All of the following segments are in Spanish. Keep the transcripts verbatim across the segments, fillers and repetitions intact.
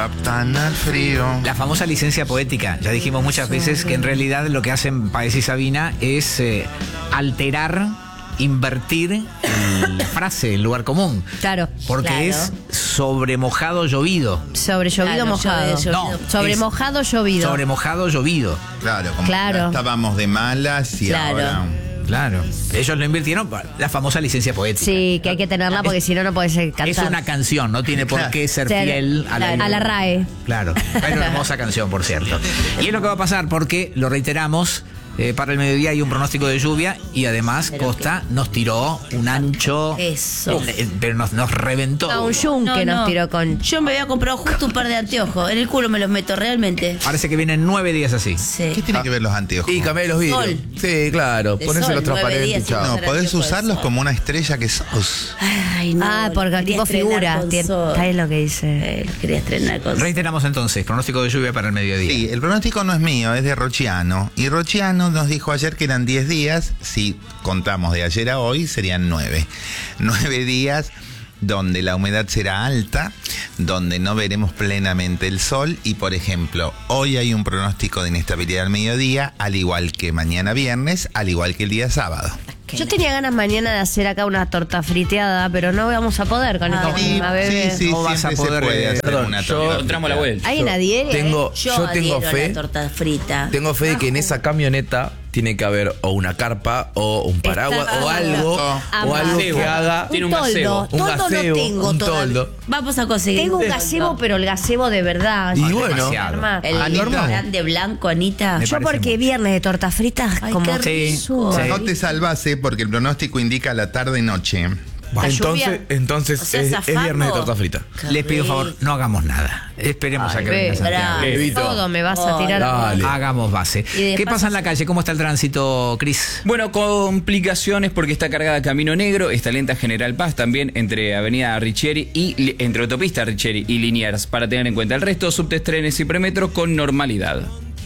Tan al frío. La famosa licencia poética. Ya dijimos muchas veces que en realidad lo que hacen Páez y Sabina es eh, alterar, invertir la frase, el lugar común. Claro. Porque claro. es sobre mojado llovido. Sobre llovido Claro, mojado. llovido, No, sobre es mojado llovido. Sobre mojado llovido. Claro, como Claro. ya estábamos de malas y Claro. ahora. Claro. Ellos lo invirtieron, la famosa licencia poética. Sí, que hay que tenerla porque si no, no podés cantar. Es una canción, no tiene por qué ser Ser- fiel a la, a la R A E. Claro, es una hermosa canción, por cierto. Y es lo que va a pasar porque, lo reiteramos, eh, para el mediodía hay un pronóstico de lluvia y además Pero Costa nos tiró un ancho, Eso. eh, pero nos, nos reventó. A un yunque No, nos no. tiró con... Yo me había comprado justo un par de anteojos. En el culo me los meto realmente. Parece que vienen nueve días así. Sí. ¿Qué tiene que ver los anteojos? Y cambié los vidrios. Sol. Sí, claro. De Ponerse sol, los nueve transparentes, días, chao. No, Usar podés anteojos de usarlos sol. como una estrella que sos. Ay, no. Ah, porque lo el quería tipo estrenar figura. con Tiene- sol. ¿Sabes lo que dice? Eh, lo quería estrenar con sol. Reiteramos entonces, pronóstico de lluvia para el mediodía. Sí, el pronóstico no es mío, es de Rochiano. Y Rochiano nos dijo ayer que eran diez días. Si contamos de ayer a hoy, serían nueve. nueve días donde la humedad será alta, donde no veremos plenamente el sol. Y, por ejemplo, hoy hay un pronóstico de inestabilidad al mediodía, al igual que mañana viernes, al igual que el día sábado. Yo tenía ganas mañana de hacer acá una torta friteada, pero no vamos a poder con Ah, esta Sí, misma bebé. sí, sí, No vas a siempre poder, se puede eh, hacer perdón, una yo- torta Encontramos la frita. vuelta. ¿Alguien adhiere? Tengo, Yo, yo tengo adhiero a fe. la torta frita. Tengo fe de que en esa camioneta tiene que haber o una carpa o un paraguas Está- o algo Ah, o algo gazebo. que haga Tiene un toldo. gazebo. un Toldo gazebo, no tengo un todavía. toldo. Vamos a conseguir. Tengo un toldo. gazebo, pero el gazebo de verdad. Y Ah, bueno, demasiado. Armar. El Anita. grande blanco, Anita. Me Yo parece porque mucho. viernes de torta fritas, Ay, como... qué Sí, rico. sí. No te salvase porque el pronóstico indica la tarde y noche. La entonces, lluvia. entonces O sea, es, es zafando. viernes de torta frita. Qué Les pido un favor, rico. no hagamos nada. Esperemos a que Ve, venga Santiago. bravo. Evito. todo me vas a tirar. Dale. Hagamos base. Y de ¿Qué paso- pasa en la calle? ¿Cómo está el tránsito, Cris? Bueno, complicaciones porque está cargada Camino Negro, está lenta General Paz también entre Avenida Richieri y li- entre Autopista Richieri y Liniers, para tener en cuenta el resto, subtes, trenes y premetro con normalidad.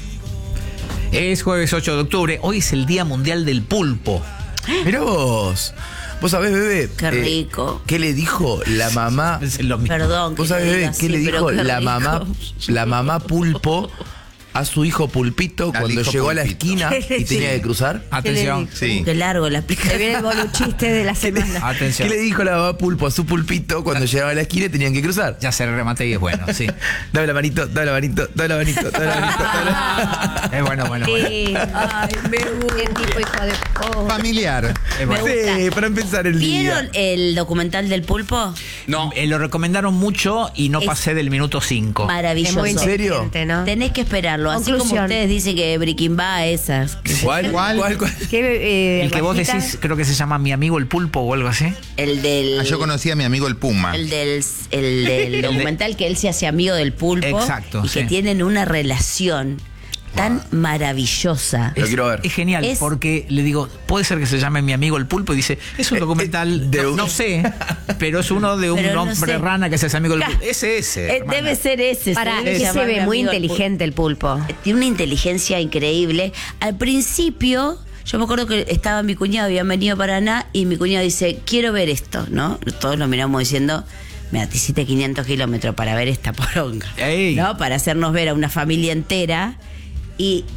Es jueves ocho de octubre. Hoy es el Día Mundial del Pulpo. Mirá vos. Vos sabés, bebé. Qué rico. ¿Qué le dijo la mamá? Es lo mismo. Perdón. ¿Vos que sabés, lo bebé, diga qué así, le pero dijo qué la rico. mamá, la mamá pulpo a su hijo pulpito Al cuando hijo llegó a la pulpito. esquina y Sí. tenía que cruzar? Atención. Sí. Qué largo la Se explicación. viene el boluchiste de la semana. Atención. ¿Qué le dijo la mamá pulpo a su pulpito cuando llegaba a la esquina y tenían que cruzar? Ya se remate y es bueno, sí. Dame la manito, dame la manito, dame la manito, dame la manito. dame la- Es bueno, bueno, bueno. Sí. Ay, me gusta. Qué tipo hijo de... Oh. Familiar. Es bueno. Sí, para empezar el día. ¿Vieron el documental del pulpo? No, Eh, lo recomendaron mucho y no Es- pasé del minuto cinco. Maravilloso. Es muy ¿En serio? inteligente, ¿no? Tenés que esperarlo. Así como Conclusión. ustedes dicen que Breaking Bad, esas. ¿Cuál? ¿Cuál? ¿Cuál? ¿Cuál? ¿Qué, eh, El que vos Rajita? decís, creo que se llama Mi Amigo el Pulpo o algo así. El del. Ah, yo conocí a mi amigo el Puma. El del, el del documental que él se hace amigo del pulpo. Exacto, Y que sí. tienen una relación tan maravillosa. Lo quiero ver. Es genial, Es- porque le digo, puede ser que se llame Mi Amigo el Pulpo y dice, es un documental, de no, un- no sé, pero es uno de un Pero no hombre sé. rana que se hace amigo del Ca- pulpo. Ese, ese. Eh, hermana. debe ser ese. Para, debe que se llamar ve mi muy amigo el inteligente el pulpo. pulpo. Tiene una inteligencia increíble. Al principio, yo me acuerdo que estaba mi cuñado, habían venido a Paraná, y mi cuñado dice, quiero ver esto, ¿no? Todos lo miramos diciendo, mira, te hiciste quinientos kilómetros para ver esta poronga. Ey. ¿No? Para hacernos ver a una familia entera. Y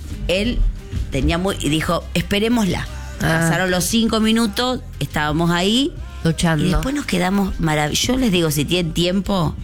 él tenía muy. Y dijo, esperémosla. Ah. Pasaron los cinco minutos, estábamos ahí. Luchando. Y después nos quedamos maravillosos. Yo les digo, si tienen tiempo,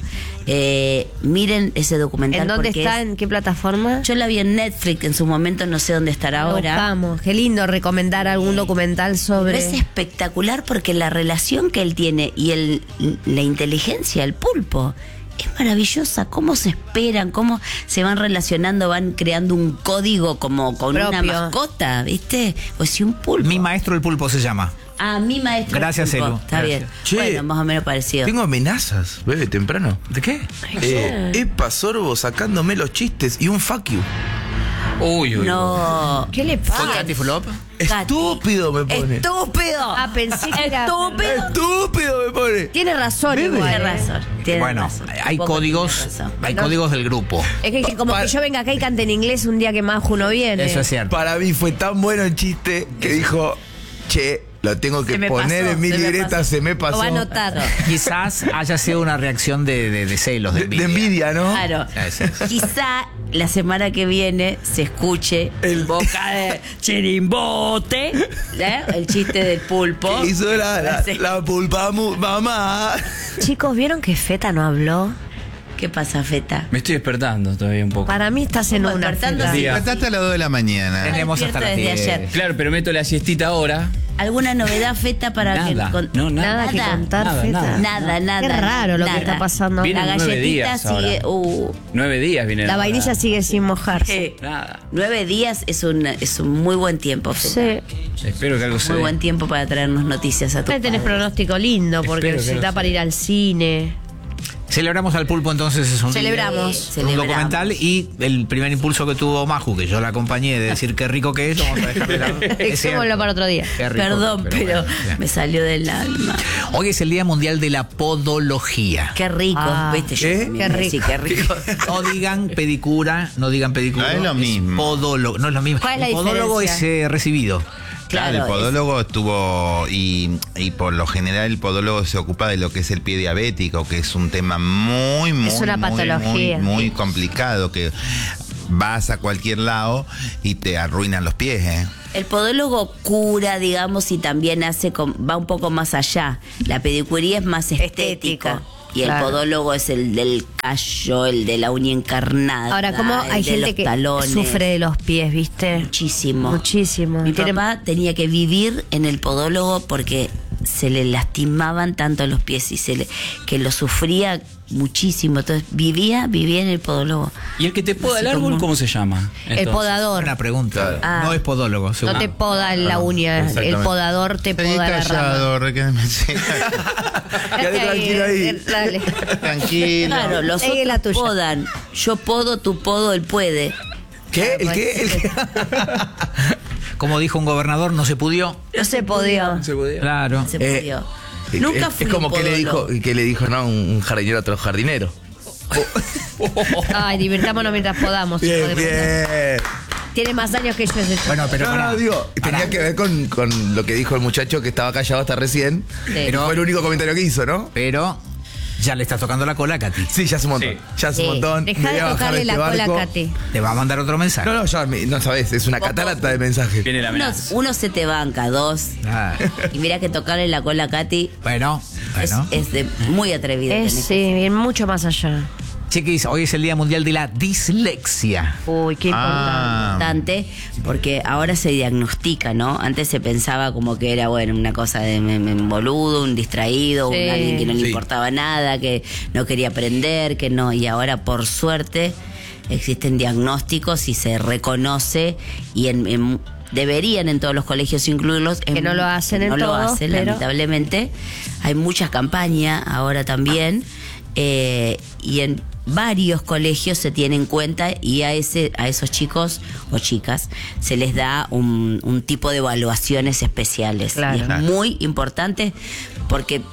eh, miren ese documental. ¿En dónde porque está? es- ¿En qué plataforma? Yo la vi en Netflix en su momento, no sé dónde estará Lo ahora. buscamos. Qué lindo recomendar algún documental Pero sobre... es espectacular porque la relación que él tiene y el, la inteligencia, el pulpo, es maravillosa. Cómo se esperan, cómo se van relacionando, van creando un código como con una Propio. mascota, ¿viste? Pues si un pulpo. Mi maestro el pulpo se llama. Ah, mi maestro. Gracias, pulpo. Elu. Está Gracias. bien. Che, bueno, más o menos parecido. Tengo amenazas, bebé, temprano. ¿De qué? Eh, Epa Sorbo sacándome los chistes y un fuck you. uy, uy. No. ¿Qué le ¿Fue pasa? Katy Fulop? Estúpido me pone. ¡Estúpido! Ah, pensé que era... ¡Estúpido! Estúpido me pone. Tiene razón Bebe. igual. Tiene ¿eh? razón. Tiene Bueno, razón. hay Poco códigos, tiene razón. hay códigos del grupo. Es que, que como que yo venga acá y cante en inglés un día que más uno viene. Eso es cierto. Para mí fue tan bueno el chiste que dijo, che, Lo tengo que Se me poner pasó, en mi se me libreta, pasó. se me pasó. Lo va a anotar. Quizás haya sido una reacción de, de, de celos, de De, de envidia. envidia, ¿no? Claro. Ese es. Quizá la semana que viene se escuche El- boca de chirimbote, ¿eh? El chiste del pulpo. ¿Qué hizo la, la, Sí. la pulpa mu- mamá? Chicos, ¿vieron que Feta no habló? ¿Qué pasa, Feta? Me estoy despertando todavía un poco. Para mí estás en ¿Cómo una despertando Feta. así? Día. Despertaste a las dos de la mañana. Tenemos hasta las Despierto desde diez. ayer. Claro, pero meto la siestita ahora. ¿Alguna novedad, Feta, para Nada, que con- no, nada. Nada que contar, nada, Feta. nada. Nada, nada. Qué raro lo que nada. está pasando. Vienen La nueve galletita días sigue. ahora. Uh, Nueve días viene. La vainilla sigue sin mojarse. eh, Nada. nueve días es un, es un muy buen tiempo, Feta. Sí. Espero que algo se Muy dé. buen tiempo para traernos noticias a tu Ahí tenés padre. pronóstico lindo porque Espero que se no da sea. para ir al cine. Celebramos al pulpo, entonces es un Celebramos. un Celebramos. documental, y el primer impulso que tuvo Maju, que yo la acompañé de decir qué rico que es, lo vamos a dejar de lado. Es Dejémoslo cierto. para otro día. Qué rico, Perdón, pero, bueno, bien. me salió del alma. Hoy es el Día Mundial de la Podología. Qué rico, Ah, ¿viste? Yo ¿qué? también Qué me decía, qué rico. No digan pedicura, no digan pedicura. No es lo mismo. Podólogo, no es lo mismo. ¿Cuál es la El podólogo es diferencia? eh, recibido. Claro, Claro, el podólogo estuvo y, y por lo general el podólogo se ocupa de lo que es el pie diabético, que es un tema muy, muy, Es una muy, patología. muy, muy complicado, que vas a cualquier lado y te arruinan los pies, ¿eh? El podólogo cura, digamos, y también hace com- va un poco más allá. La pedicuría es más estético. Estética, Y el claro. podólogo es el del callo, el de la uña encarnada. Ahora, ¿cómo el hay de gente los que talones. sufre de los pies, viste? Muchísimo. Muchísimo. Mi Tienen- papá tenía que vivir en el podólogo porque se le lastimaban tanto los pies y se le, que lo sufría muchísimo. Entonces vivía, vivía en el podólogo. ¿Y el que te poda el Así árbol, como- cómo se llama? El Entonces, podador. Una pregunta. Ah. No es podólogo, No seguro. te poda la uña, el exactamente. podador te Seguí poda la rama. callado, re que me Quédate tranquilo ahí. Eh, Dale. Tranquilo. Claro, los Sigue la otros tuya. podan. Yo podo, tú podo, él puede. ¿Qué? ¿El qué? ¿El qué? Como dijo un gobernador, no se pudió. No se podía. Claro. Se Eh, pudió. Eh, Nunca es, fui es como un que le podólogo. dijo, que le dijo, ¿no? Un, un jardinero a otro jardinero. Ay, divirtámonos mientras podamos. hijo de Bien, puta. bien. Tiene más años que yo ese. Bueno, pero no, pará. no, digo, Pará. tenía que ver con, con lo que dijo el muchacho que estaba callado hasta recién. Pero- Fue el único comentario que hizo, ¿no? Pero ya le estás tocando la cola a Katy. Sí, ya hace un montón. Sí. Ya hace un Sí. montón. Deja Me de voy a bajar tocarle de la este cola a barco. Katy. Te va a mandar otro mensaje. No, no, ya, me- no sabes, es una catarata de mensajes. Viene la Uno, amenaza. uno se te banca, dos. Ah, Y mira que tocarle la cola a Katy bueno, es, bueno. es de muy atrevido. Es, tenés sí, bien, mucho más allá. Chiquis, hoy es el Día Mundial de la Dislexia. Uy, qué Ah. importante, porque ahora se diagnostica, ¿no? Antes se pensaba como que era, bueno, una cosa de me- me- un boludo, un distraído, Sí. un alguien que no le Sí. importaba nada, que no quería aprender, que no. Y ahora, por suerte, existen diagnósticos y se reconoce y en, en- deberían en todos los colegios incluirlos. Que en- no lo hacen que en no lo todos, hacen, pero- lamentablemente. Hay muchas campañas ahora también. eh, y en varios colegios se tiene en cuenta y a ese a esos chicos o chicas se les da un, un tipo de evaluaciones especiales. Claro. Y es Claro. muy importante porque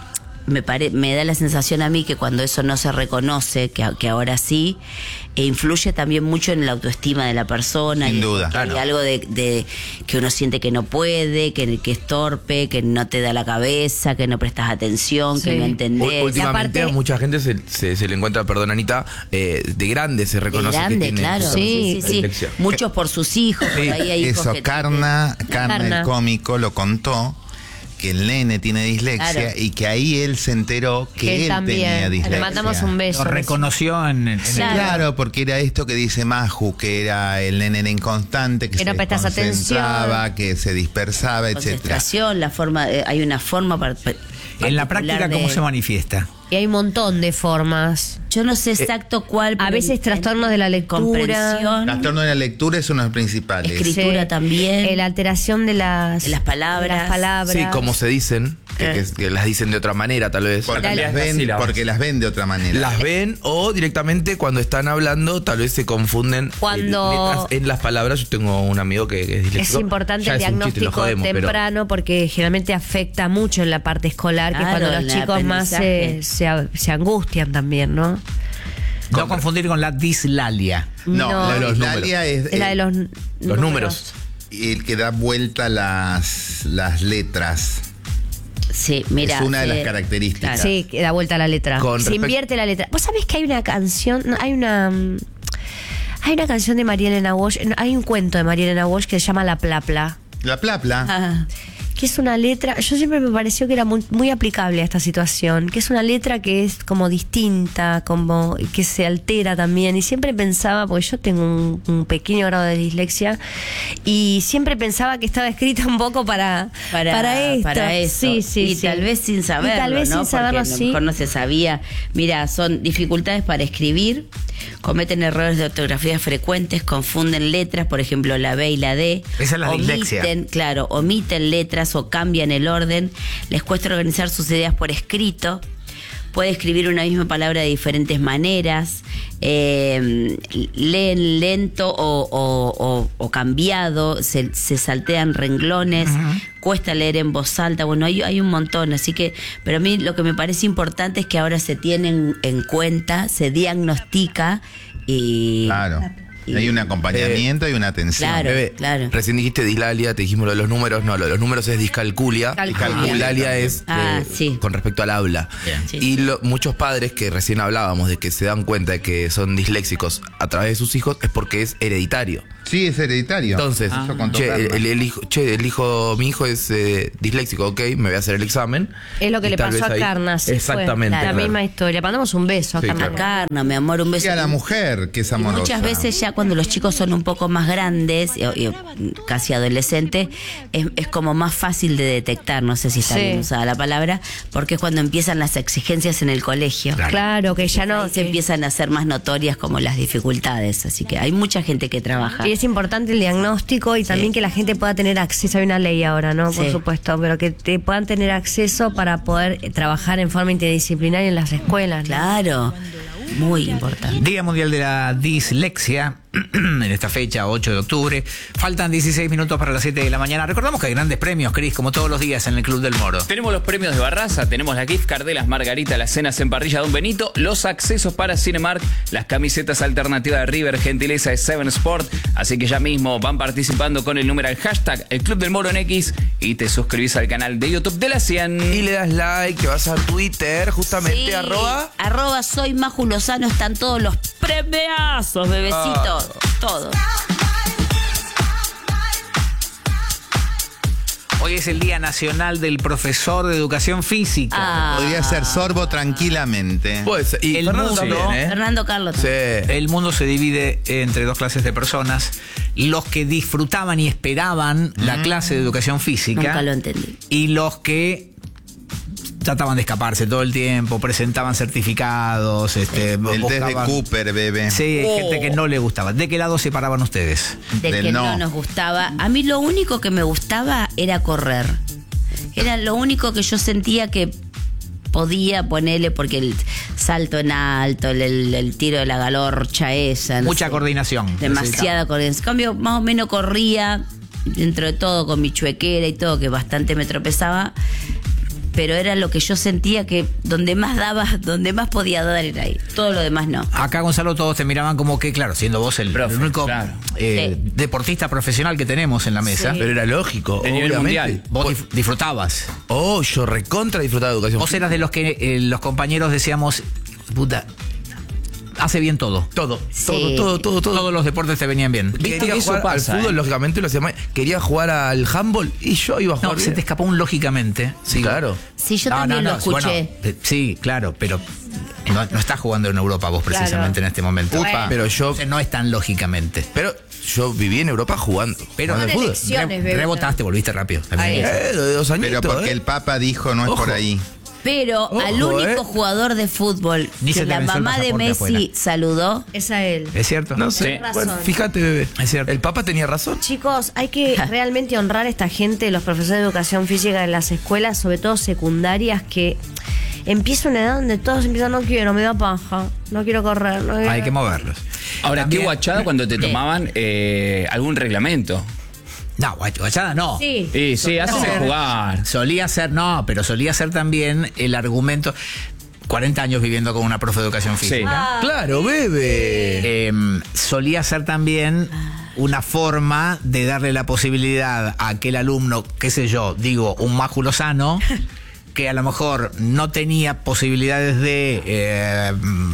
me pare, me da la sensación a mí que cuando eso no se reconoce, que, a- que ahora sí, e influye también mucho en la autoestima de la persona. Sin y duda. que hay Claro. algo de, de que uno siente que no puede, que, que es torpe, que no te da la cabeza, que no prestas atención, que Sí. no U- entendés. Últimamente aparte- a mucha gente se, se, se le encuentra, perdón Anita, eh, de grande se De reconoce grande, que tiene claro. esa Sí, Sí, sí, dislexia. Muchos por sus hijos, por ahí hay hijos Eso, que- Carna, Carna, Carna. el cómico, lo contó, que el nene tiene dislexia Claro. y que ahí él se enteró que, Que él él tenía también. dislexia. Le mandamos un beso. Lo reconoció en, en Sí, el... claro, porque era esto que dice Maju, que era el nene era inconstante, que, Que no se prestas desconcentraba, atención. que se dispersaba, etcétera. concentración, la forma, eh, hay una forma para, En la práctica, ¿cómo se manifiesta? Y hay un montón de formas. Yo no sé exacto cuál. A pero veces en- trastornos de la lectura. comprensión, Trastorno de la lectura es uno de los principales. Escritura también. Eh, La alteración de las, De las palabras. de las palabras. Sí, como se dicen, que, Eh. que- que las dicen de otra manera tal vez. Porque La- las, ven, sílabas. porque las ven de otra manera. Las ven o directamente cuando están hablando tal vez se confunden Cuando- eh, letras en las palabras. Yo tengo un amigo que, que es Es disléxico. importante Ya el es un chiste, lo diagnóstico jodemos, pero- temprano porque generalmente afecta mucho en la parte escolar, que es Claro, cuando en los el chicos más aprendizaje. se, se, se angustian también, ¿no? No confundir con la dislalia. No, No. la de los dislalia es, Es la de los, Los números. el que da vuelta las, las letras. Sí, mira. Es una de las eh, características. Sí, que da vuelta a la letra. Con Se respect- invierte la letra. ¿Vos sabés que hay una canción, no, hay una mm, hay una canción de María Elena Walsh, no, hay un cuento de María Elena Walsh que se llama La Plapla, La plapla. Ah, que es una letra, yo siempre me pareció que era muy, muy aplicable a esta situación, que es una letra que es como distinta, como que se altera también, y siempre pensaba, porque yo tengo un, un pequeño grado de dislexia, y siempre pensaba que estaba escrita un poco para, para, para esto. para eso. Sí, sí, y sí. tal vez sin saberlo, Y tal vez ¿no? sin saberlo, Porque a lo sí. mejor no se sabía. Mira, son dificultades para escribir, cometen errores de ortografía frecuentes, confunden letras, por ejemplo, la B y la D. Esa es la omiten, dislexia. Claro, omiten letras o cambian el orden, les cuesta organizar sus ideas por escrito. Puede escribir una misma palabra de diferentes maneras, eh, leen lento o, o- o- o cambiado, se, se saltean renglones, cuesta leer en voz alta, bueno, hay, hay un montón, así que, pero a mí lo que me parece importante es que ahora se tienen en cuenta, se diagnostica y... Claro. y- Hay un acompañamiento y una atención. Claro. Bebé, claro. Recién dijiste dislalia, te dijimos lo de los números. No, lo de los números es discalculia. Calculia. Dislalia es Ah, de- sí. con respecto al habla. Bien. Sí. Y lo- muchos padres que recién hablábamos de que se dan cuenta de que son disléxicos a través de sus hijos es porque es hereditario. Sí, es hereditario. Entonces, Eso contó che, el, Carla. el- el hijo, che, el hijo, mi hijo es eh, disléxico, ok, me voy a hacer el examen. Es lo que Y le tal pasó vez a ahí- Carna. sí, fue Exactamente. La claro. misma historia. Mandamos un beso a Sí, Carna. claro. Carna, mi amor, un beso. Y a la mujer, que es Y amorosa. muchas veces ya cuando los chicos son un poco más grandes, y- y casi adolescentes, es, es como más fácil de detectar, no sé si está Sí. bien usada la palabra, porque es cuando empiezan las exigencias en el colegio. Claro, que ya no. Ahí se que- empiezan a hacer más notorias como las dificultades, así que hay mucha gente que trabaja. Y es importante el diagnóstico y también que la gente pueda tener acceso. Hay una ley ahora, ¿no? Por Sí. supuesto, pero que te puedan tener acceso para poder eh, trabajar en forma interdisciplinaria en las escuelas. ¿no? Claro, muy importante. Día Mundial de la Dislexia, en esta fecha, ocho de octubre. Faltan dieciséis minutos para las siete de la mañana. Recordamos que hay grandes premios, Cris, como todos los días en el Club del Moro. Tenemos los premios de Barraza, tenemos la gift card de las Margarita, las cenas en parrilla Don Benito, los accesos para Cinemark, las camisetas alternativas de River, gentileza de Seven Sport. Así que ya mismo van participando con el número, el hashtag El Club del Moro en X, y te suscribís al canal de YouTube de la cien. Y le das like, te vas a Twitter, justamente, Sí, arroba. arroba soy Maju Lozano, están todos los premiazos, bebecitos, Ah. todos. Hoy es el Día Nacional del Profesor de Educación Física. Ah. Podría ser sorbo tranquilamente. Pues, y El Fernando mundo, también, ¿eh? Fernando Carlos. Sí. El mundo se divide entre dos clases de personas. Los que disfrutaban y esperaban la clase de educación física. Nunca lo entendí. Y los que trataban de escaparse todo el tiempo, presentaban certificados, este, El test de buscaban- Cooper, bebé. Sí, hay Oh. gente que no le gustaba. ¿De qué lado se paraban ustedes? De Del que no. no. nos gustaba. A mí lo único que me gustaba era correr. Era lo único que yo sentía que podía ponerle, porque el salto en alto, el, el- el tiro de la galorcha esa. no Mucha sé, coordinación. Demasiada coordinación. En cambio, más o menos corría, dentro de todo, con mi chuequera y todo, que bastante me tropezaba. Pero era lo que yo sentía que donde más daba, donde más podía dar era ahí. Todo lo demás no. Acá, Gonzalo, todos te miraban como que, claro, siendo vos el, Profe, el único claro. eh, Sí. deportista profesional que tenemos en la mesa, Pero era lógico, De nivel obviamente. mundial. vos dif- disfrutabas. Oh, yo recontra disfrutaba de educación. Vos eras de los que eh, los compañeros decíamos, puta, hace bien todo. todo, Sí. todo, todo, todo, todo. Todos los deportes te venían bien. Viste Quería que eso jugar pasa, al fútbol, ¿eh? lógicamente lo hacía mal. Quería jugar al handball y yo iba a No, jugar. se bien. te escapó un lógicamente. Sí, claro. Sí, yo No, también no, lo no, escuché. bueno, eh, sí, claro, pero no, no estás jugando en Europa vos precisamente Claro. en este momento. Upa. Pero yo, Entonces, no es tan lógicamente. pero yo viví en Europa jugando. Pero jugando al fútbol. elecciones, bebé. rebotaste, volviste rápido. Ahí. Eh, lo de dos Pero añitos, porque eh. el Papa dijo no es Ojo. por ahí. Pero Ojo, al único eh. jugador de fútbol Ni se que te la venció el mamá de pasaporte Messi afuera. saludó, Es a él. ¿Es cierto? No sé. Sí. Bueno, Razón. fíjate, bebé. Es cierto. El Papa tenía razón. Chicos, hay que realmente honrar a esta gente, los profesores de educación física en las escuelas, sobre todo secundarias, que empieza una edad donde todos empiezan, no quiero, me da paja, no quiero correr. No quiero". Hay que moverlos. Ahora, También- qué guachada cuando te tomaban eh, algún reglamento. No, guach- guachada no. Sí. Sí, sí, haceme No. jugar. Solía ser, no, pero solía ser también el argumento. cuarenta años viviendo con una profe de educación física. Claro, bebé. Eh, solía ser también una forma de darle la posibilidad a aquel alumno, qué sé yo, digo, un máculo sano, que a lo mejor no tenía posibilidades de eh,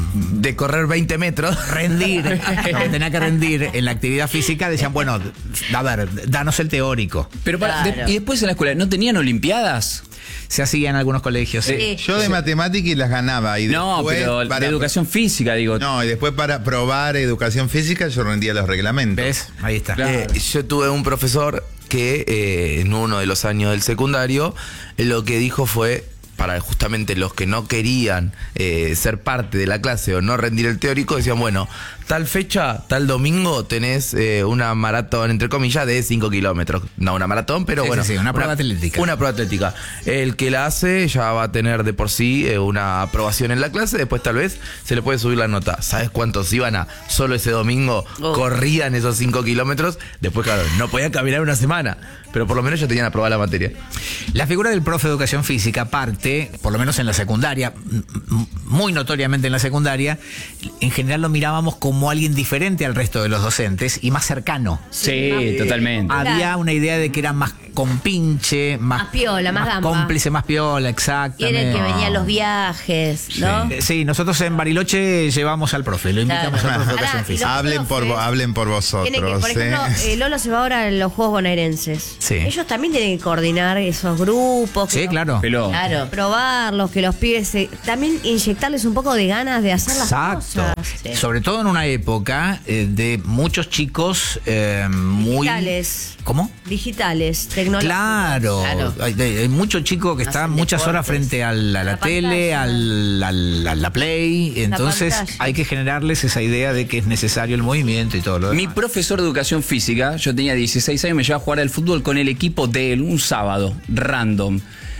De correr veinte metros. rendir, no, tenía que rendir en la actividad física, decían, bueno, a ver, danos el teórico. Pero para, Claro. de- y después en la escuela, ¿no tenían olimpiadas? Se hacía en algunos colegios. Sí. Yo de matemática y las ganaba. Y No, después pero para- de educación física, digo. No, y después para probar educación física yo rendía los reglamentos. ¿Ves? Ahí está. Claro. Eh, yo tuve un profesor que eh, en uno de los años del secundario eh, lo que dijo fue, para justamente los que no querían eh, ser parte de la clase o no rendir el teórico, decían, bueno, tal fecha, tal domingo tenés eh, una maratón, entre comillas, de cinco kilómetros. No una maratón, pero Sí, bueno. sí, sí, una prueba atlética. Una prueba atlética. El que la hace ya va a tener de por sí eh, una aprobación en la clase, después tal vez se le puede subir la nota. ¿Sabes cuántos iban a solo ese domingo? Oh. Corrían esos cinco kilómetros. Después, claro, no podían caminar una semana, pero por lo menos ya tenían aprobada la materia. La figura del profe de educación física parte, por lo menos en la secundaria, m- m- muy notoriamente en la secundaria, en general lo mirábamos como alguien diferente al resto de los docentes y más cercano. Sí, totalmente. Había una idea de que era más compinche, más, Más piola, más gamba. cómplice, más piola, Y exactamente. era el que venía a los viajes, ¿no? Eh, Sí, nosotros en Bariloche llevamos al profe, lo invitamos Claro. al profe de educación Ahora, física. los Hablen por, profes vo- hablen por vosotros. Tienen que, por ejemplo, ¿eh? eh, Lolo se va ahora en los Juegos Bonaerenses. Sí. Ellos también tienen que coordinar esos grupos. que Sí, los- claro. Peló. Claro. Probarlos, que los pibes se- también inyectarles un poco de ganas de hacer las Exacto. cosas. Sí. Sobre todo en una época eh, de muchos chicos eh, muy... Digitales. ¿Cómo? Digitales, tecnológicos. Claro, Claro. hay, hay- hay muchos chicos que Hacen están muchas horas deportes. frente al- a la, La tele, pantalla. al, al- a la play, entonces pantalla. hay que generarles esa idea de que es necesario el movimiento y todo lo Mi demás. profesor de educación física, yo tenía dieciséis años, me llevaba a jugar al fútbol con el equipo de él, un sábado, random.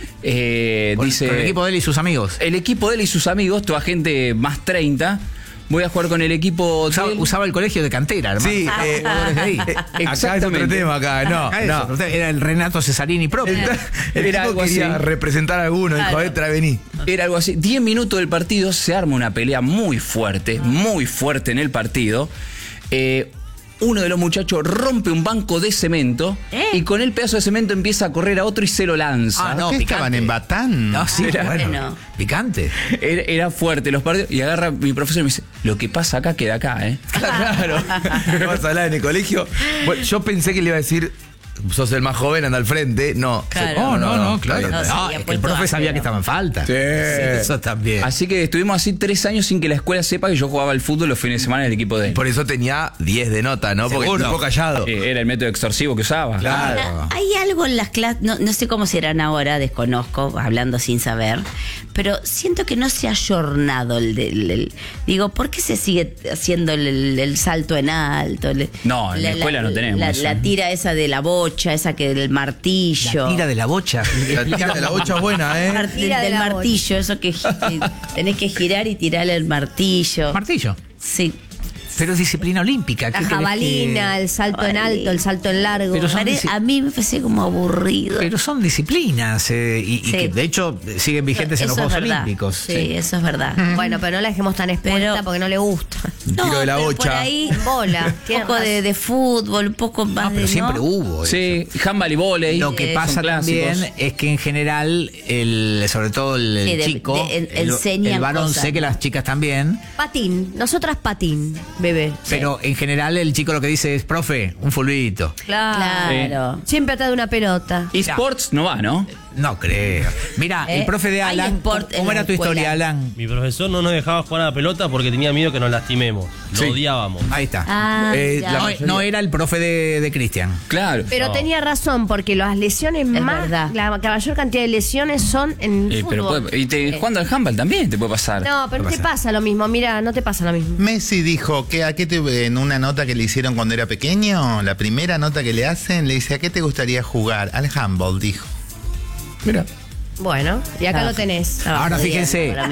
Eh, Con- dice, con el equipo de él y sus amigos. el equipo de él y sus amigos, toda gente más treinta, voy a jugar con el equipo de Usaba, él. usaba el colegio de cantera, hermano. Sí, Ah, eh, jugadores de ahí. Acá es otro Exactamente. tema, acá, no, Acá es no. otro tema. Era el Renato Cesarini propio. El, el Era tipo algo quería así. representar a alguno, dijo, Claro. entra, vení. Era algo así. Diez minutos del partido, se arma una pelea muy fuerte, muy fuerte en el partido. Eh, uno de los muchachos rompe un banco de cemento ¿Eh? y con el pedazo de cemento empieza a correr a otro y se lo lanza. Ah, no, ¿Qué picante. estaban en Batán? No, sí, Era- bueno, bueno. picante. Era, era fuerte los partidos. Y agarra mi profesor y me dice, lo que pasa acá queda acá, ¿eh? Claro. ¿No vas a hablar en el colegio? Bueno, yo pensé que le iba a decir, sos el más joven, anda al frente. No. Claro. No, no, no, claro. No, se No, había es que el puesto profe sabía áspero. que estaba en falta. Sí. Eso también. Así que estuvimos así tres años sin que la escuela sepa que yo jugaba al fútbol los fines de semana en el equipo de él. Por eso tenía diez de nota, ¿no? Porque Seguro. tipo callado. Eh, Era el método extorsivo que usaba. Claro. Ahora, hay algo en las clases, no, no sé cómo serán ahora, desconozco, hablando sin saber, pero siento que no se ha ayornado el del... el- digo, ¿por qué se sigue haciendo el, el- el salto en alto? El- No, en la escuela no tenemos La, eso. la tira esa de la bocha, esa que del martillo. La tira de la bocha. La tira de la bocha es buena, ¿eh? Mar- Tira del, de del la martillo, eso que, que tenés que girar y tirarle el martillo. Martillo. Sí. Pero es disciplina olímpica. La ¿qué querés jabalina, que- el salto en alto, el salto en largo. Pero son Pare- disi- a mí me parece como aburrido. Pero son disciplinas eh, y, y Sí. que de hecho siguen vigentes en los Eso es Juegos verdad. Olímpicos. Sí, eso es verdad. Bueno, pero no la dejemos tan expuesta Pero- porque no le gusta. Un tiro de la pero bocha. Por ahí, Bola. un Tiene poco de, razón. de fútbol, un poco más No, pero de. siempre ¿no? hubo. eso. Sí, handball y volei. Lo que eh, pasa son clásicos. también es que en general, el, sobre todo el, el Sí, de- chico, de- en- el, enseñan el varón, cosas, sé que ¿no? las chicas también, Patín. Nosotras patín, bebé. pero en general el chico lo que dice es, profe, un fulbito. Claro. Claro. Siempre atrás de una pelota. Esports no va, ¿no? No creo. Mira, ¿Eh? el profe de Hay Alan, sport en ¿cómo la era tu escuela. historia, Alan? Mi profesor no nos dejaba jugar a la pelota porque tenía miedo que nos lastimemos. Lo Sí. odiábamos. Ahí está. Ah, Eh, ya. la no, mayoría- no era el profe de, de Cristian. Claro. Pero No. tenía razón, porque las lesiones Es más. verdad. La, la mayor cantidad de lesiones son en Eh, pero fútbol. puede- y te, jugando al handball también te puede pasar. No, pero ¿Qué te pasa? pasa lo mismo. Mira, no te pasa lo mismo. Messi dijo que a qué te, en una nota que le hicieron cuando era pequeño, la primera nota que le hacen, le dice, ¿a qué te gustaría jugar? Al handball, dijo. Mira. Bueno, y acá Ah. lo tenés. Ah, Ahora jodiendo fíjense. para mí.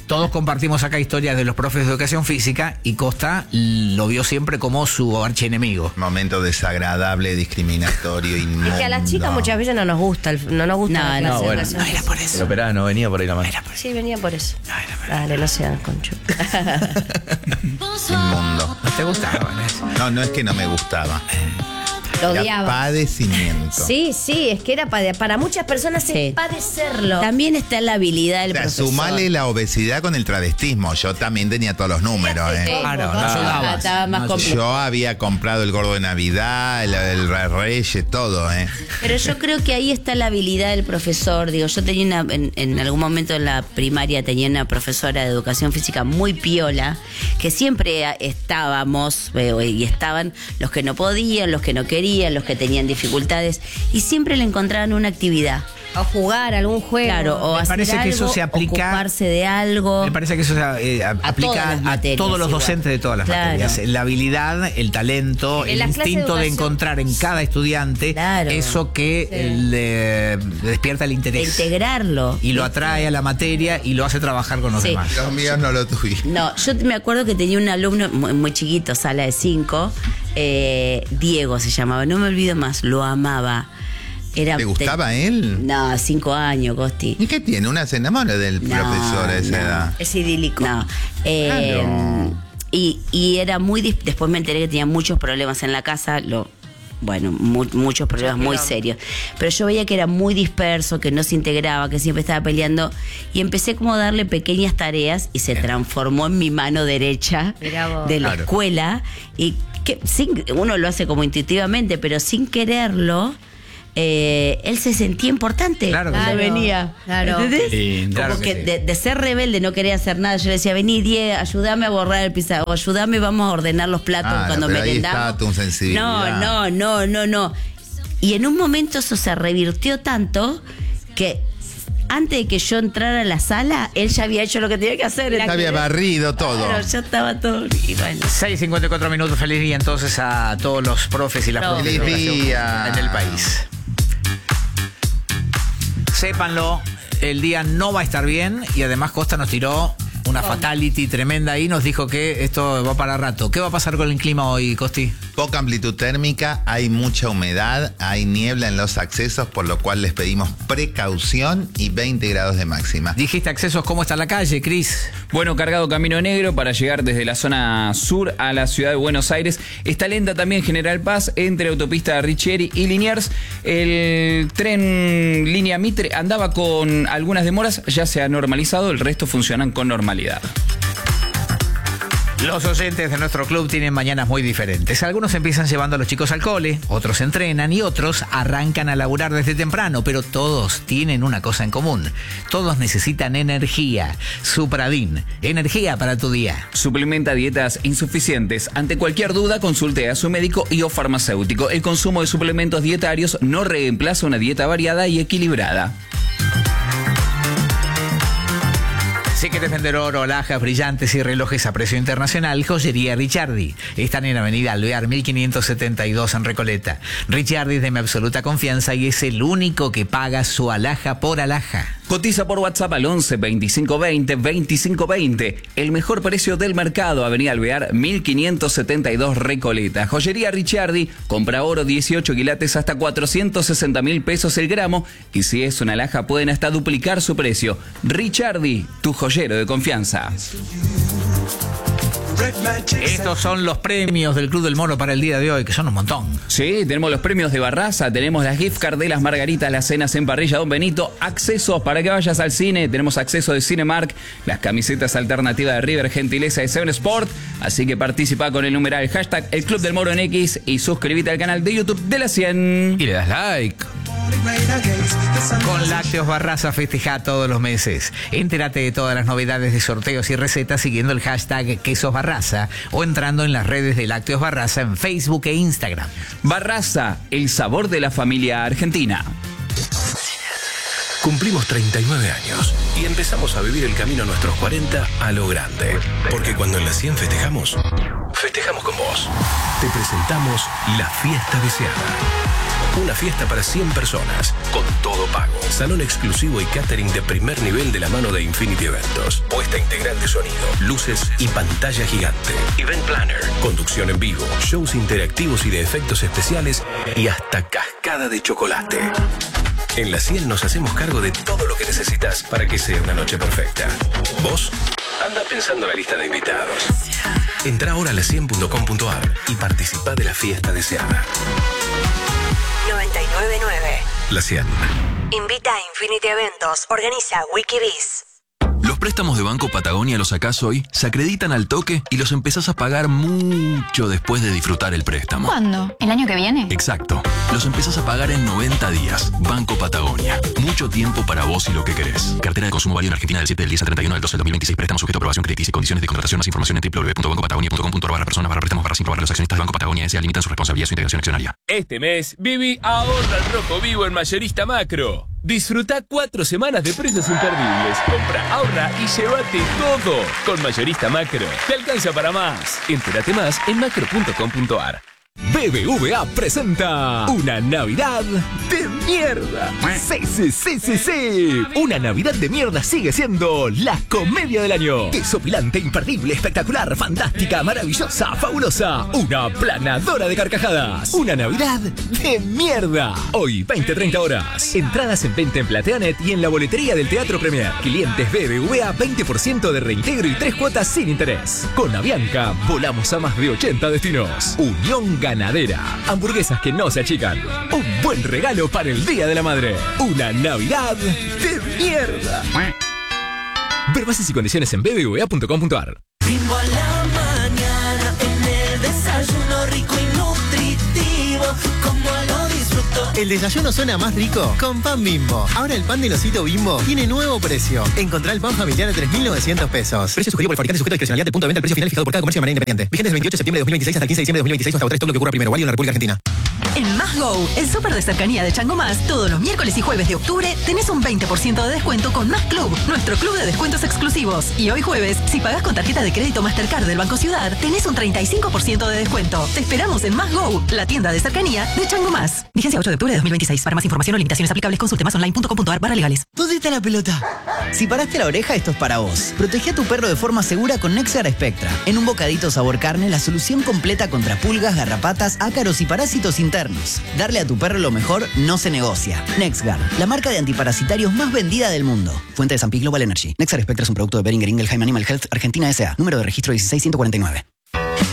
Todos compartimos acá historias de los profes de educación física y Costa lo vio siempre como su archienemigo. Momento desagradable, discriminatorio, inmundo. Es que a las chicas muchas veces no nos gusta, el- no nos gusta No, la no, clase de bueno. educación No era por física. eso. Pero operada no venía por ahí la mano. Sí, venía por eso. Dale, no sean concho. Inmundo. ¿No te gustaba? ¿no? No, no es que no me gustaba. Lo Era odiaba. padecimiento. Sí, sí, es que era para, para muchas personas Sí. es padecerlo. También está la habilidad del O sea, profesor. sumale la obesidad con el travestismo. Yo también tenía todos los números, ¿eh? Claro, no Ah, ayudabas. estaba más No complejo. Yo había comprado el gordo de Navidad, el, el Re- Reyes, todo, ¿eh? Pero yo creo que ahí está la habilidad del profesor. Digo, yo tenía una, en, en algún momento en la primaria tenía una profesora de educación física muy piola, que siempre a- estábamos, eh, y estaban los que no podían, los que no querían, los que tenían dificultades, y siempre le encontraban una actividad. O jugar algún juego. Claro, o Me hacer parece que eso algo, se aplica- ocuparse de algo. Me parece que eso se eh, a- todas aplica las a materias todos los igual. docentes de todas las Claro. materias. La habilidad, el talento, En el las clases de instinto de educación- encontrar en cada estudiante Claro. eso que Sí. eh, le, le despierta el De interés. integrarlo. Y lo atrae a la materia y lo hace trabajar con los Sí. demás. Los míos no lo tuvieron. No, yo me acuerdo que tenía un alumno muy, muy chiquito, sala de cinco, eh, Diego se llamaba, no me olvido más, lo amaba. Era, ¿Te gustaba él? No, cinco años, Costi. ¿Y qué tiene? Una se enamora del No, profesor a esa no. edad. Es idílico. No. eh, Claro. y, y era muy... dis- Después me enteré que tenía muchos problemas en la casa, lo... Bueno, mu- muchos problemas muy serios. Pero yo veía que era muy disperso, que no se integraba, que siempre estaba peleando. Y empecé como a darle pequeñas tareas y se transformó en mi mano derecha Mirá vos. de la Claro. escuela. Y que sin, uno lo hace como intuitivamente, pero sin quererlo, eh, él se sentía importante. Claro que cuando sí. venía. Claro. ¿Entendés? Sí, Como claro que que sí. de, de ser rebelde, no quería hacer nada. Yo le decía, vení, Diego, ayúdame a borrar el pizarro, o ayúdame, vamos a ordenar los platos Ah, cuando pero ahí merendamos. está tu sensibilidad. No, no, no, no, no. Y en un momento eso se revirtió tanto que antes de que yo entrara a la sala, él ya había hecho lo que tenía que hacer. Ya había barrido todo. Claro, ya estaba todo. Y bueno. seis cincuenta y cuatro minutos, feliz día entonces a todos los profes y las Profes. profes de Feliz educación día. en el país. Sépanlo, el día no va a estar bien y además Costa nos tiró una fatality tremenda ahí, nos dijo que esto va para rato. ¿Qué va a pasar con el clima hoy, Costi? Poca amplitud térmica, hay mucha humedad, hay niebla en los accesos, por lo cual les pedimos precaución y veinte grados de máxima. Dijiste accesos, ¿cómo está la calle, Cris? Bueno, cargado Camino Negro para llegar desde la zona sur a la ciudad de Buenos Aires. Está lenta también General Paz entre autopista Richieri y Liniers. El tren línea Mitre andaba con algunas demoras, ya se ha normalizado, el resto funcionan con normalidad. Los oyentes de nuestro club tienen mañanas muy diferentes. Algunos empiezan llevando a los chicos al cole, otros entrenan y otros arrancan a laburar desde temprano, pero todos tienen una cosa en común. Todos necesitan energía. Supradin, energía para tu día. Suplementa dietas insuficientes. Ante cualquier duda, consulte a su médico y o farmacéutico. El consumo de suplementos dietarios no reemplaza una dieta variada y equilibrada. Si quieres vender oro, alhajas, brillantes y relojes a precio internacional, Joyería Ricciardi. Están en Avenida Alvear mil quinientos setenta y dos en Recoleta. Ricciardi es de mi absoluta confianza y es el único que paga su alhaja por alhaja. Cotiza por WhatsApp al once veinticinco veinte veinticinco veinte. El mejor precio del mercado, Avenida Alvear mil quinientos setenta y dos Recoleta. Joyería Ricciardi, compra oro dieciocho quilates hasta cuatrocientos sesenta mil pesos el gramo. Y si es una alhaja pueden hasta duplicar su precio. Ricciardi, tu joyero de confianza. Estos son los premios del Club del Moro para el día de hoy, que son un montón. Sí, tenemos los premios de Barraza, tenemos las gift card de las margaritas, las cenas en parrilla Don Benito, accesos para que vayas al cine, tenemos acceso de Cinemark, las camisetas alternativas de River, gentileza de Seven Sport, así que participa con el numeral hashtag el Club del Moro en X y suscríbete al canal de YouTube de la cien. Y le das like. Con Lácteos Barraza festeja todos los meses. Entérate de todas las novedades de sorteos y recetas siguiendo el hashtag Quesos Barraza o entrando en las redes de Lácteos Barraza en Facebook e Instagram. Barraza, el sabor de la familia argentina. Cumplimos treinta y nueve años y empezamos a vivir el camino a nuestros cuarenta a lo grande. Porque cuando en la cien festejamos, festejamos con vos. Te presentamos la fiesta deseada. Una fiesta para cien personas, con todo pago. Salón exclusivo y catering de primer nivel de la mano de Infinity Eventos. Puesta integral de sonido, luces y pantalla gigante. Event Planner, conducción en vivo, shows interactivos y de efectos especiales y hasta cascada de chocolate. En La cien nos hacemos cargo de todo lo que necesitas para que sea una noche perfecta. ¿Vos? Anda pensando la lista de invitados. Entra ahora a la cien punto com punto a r y participa de la fiesta deseada. noventa y nueve punto nueve. La cien. Invita a Infinity Eventos. Organiza Wikibiz. Los préstamos de Banco Patagonia los sacás hoy, se acreditan al toque y los empezás a pagar mucho después de disfrutar el préstamo. ¿Cuándo? ¿El año que viene? Exacto. Los empezás a pagar en noventa días. Banco Patagonia. Mucho tiempo para vos y lo que querés. Cartera de consumo válida en Argentina del siete del diez al treinta y uno del doce del dos mil veintiséis. Préstamo sujeto a aprobación crediticia y condiciones de contratación. Más información en w w w punto banco patagonia punto com punto a r barra personas barra préstamos barra sin probar. Los accionistas de Banco Patagonia S A limitan su responsabilidad y su integración accionaria. Este mes, Vivi ahorra al rojo vivo en Mayorista Macro. Disfruta cuatro semanas de precios imperdibles. Compra, ahorra y llévate todo. Con Mayorista Macro. Te alcanza para más. Entérate más en macro punto com punto a r. B B V A presenta una Navidad de mierda. Sí, sí, sí, sí, sí. Una Navidad de mierda sigue siendo la comedia del año. Desopilante, imperdible, espectacular, fantástica, maravillosa, fabulosa. Una planadora de carcajadas. Una Navidad de mierda. Hoy, veinte a treinta horas. Entradas en venta en Plateanet y en la boletería del Teatro Premier. Clientes B B V A, veinte por ciento de reintegro y tres cuotas sin interés. Con Avianca, volamos a más de ochenta destinos. Unión Ganadera. Hamburguesas que no se achican. Un buen regalo para el Día de la Madre. Una Navidad de mierda. Ver bases y condiciones en b b v a punto com punto a r. Ritmo a la mañana, en el desayuno rico y nutritivo, como lo disfruto. El desayuno suena más rico con pan Bimbo. Ahora el pan del osito Bimbo tiene nuevo precio. Encontrá el pan familiar a tres mil novecientos pesos. Precio sugerido por el fabricante sujeto a discrecionalidad del punto de venta. El precio final fijado por cada comercio de manera independiente. Vigente del veintiocho de septiembre de dos mil veintiséis hasta el quince de diciembre de dos mil veintiséis hasta todo lo que ocurra primero. Válido en la República Argentina. En Más Go, el súper de cercanía de Chango Más, todos los miércoles y jueves de octubre tenés un veinte por ciento de descuento con Más Club, nuestro club de descuentos exclusivos. Y hoy jueves, si pagás con tarjeta de crédito Mastercard del Banco Ciudad, tenés un treinta y cinco por ciento de descuento. Te esperamos en Más Go, la tienda de cercanía de Chango Más. Vigencia ocho de octubre de dos mil veintiséis. Para más información o limitaciones aplicables, consulte más online punto com punto a r barra legales. ¿Dónde está la pelota? Si paraste la oreja, esto es para vos. Protege a tu perro de forma segura con Nexgar Spectra. En un bocadito sabor carne, la solución completa contra pulgas, garrapatas, ácaros y parásitos internos. Darle a tu perro lo mejor no se negocia. Nexgar, la marca de antiparasitarios más vendida del mundo. Fuente de San Pi Global Energy. Nexgar Spectra es un producto de Boehringer Ingelheim Animal Health Argentina S A. Número de registro dieciséis ciento cuarenta y nueve.